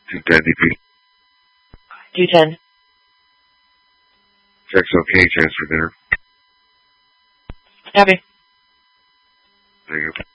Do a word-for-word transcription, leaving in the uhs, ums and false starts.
two ten D P. two ten. Checks okay, transfer dinner. Copy. There you go.